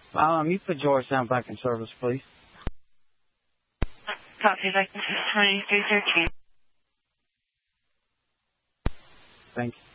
You put Georgetown back in service, please. Copy, back to 2313. Thank you.